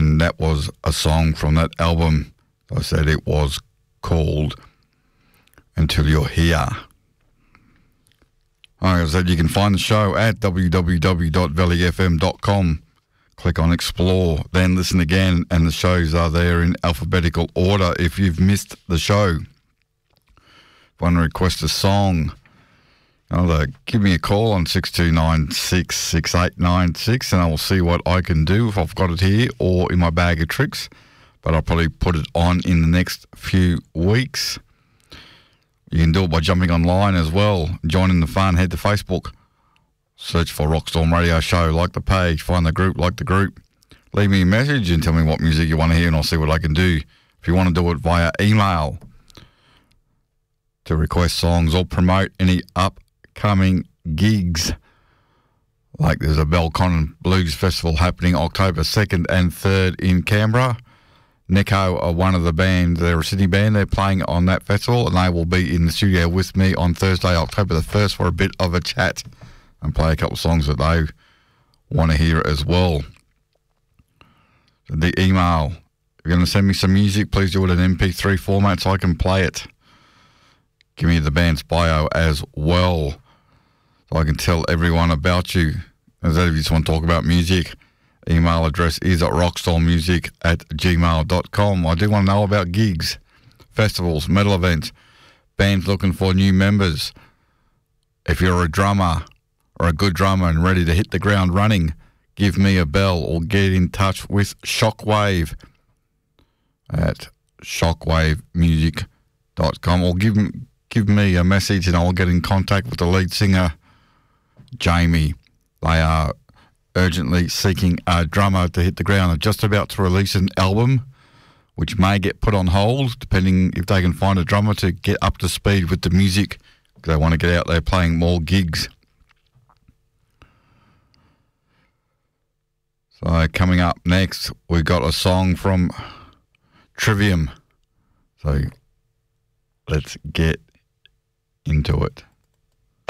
and that was a song from that album. I said it was called Until You're Here. Like I said, you can find the show at www.valleyfm.com. Click on Explore, then listen again, and the shows are there in alphabetical order if you've missed the show. If you want to request a song, give me a call on 62966896 and I will see what I can do if I've got it here or in my bag of tricks. But I'll probably put it on in the next few weeks. You can do it by jumping online as well. Joining the fun, head to Facebook. Search for Rockstorm Radio Show. Like the page, find the group, like the group. Leave me a message and tell me what music you want to hear and I'll see what I can do. If you want to do it via email to request songs or promote any upcoming gigs, like there's a Belconnen Blues Festival happening October 2nd and 3rd in Canberra. Neko are one of the bands. They're a Sydney band. They're playing on that festival and they will be in the studio with me on Thursday, October the 1st for a bit of a chat and play a couple of songs that they want to hear as well. So the email, if you're going to send me some music, please do it in MP3 format so I can play it. Give me the band's bio as well so I can tell everyone about you. As if you just want to talk about music, email address is at rockstormmusic@gmail.com. I do want to know about gigs, festivals, metal events, bands looking for new members. If you're a drummer or a good drummer and ready to hit the ground running, give me a bell or get in touch with Shockwave at shockwavemusic.com or give me a message and I'll get in contact with the lead singer, Jamie. They are urgently seeking a drummer to hit the ground. They're just about to release an album which may get put on hold depending if they can find a drummer to get up to speed with the music because they want to get out there playing more gigs. So coming up next, we've got a song from Trivium. So let's get into it.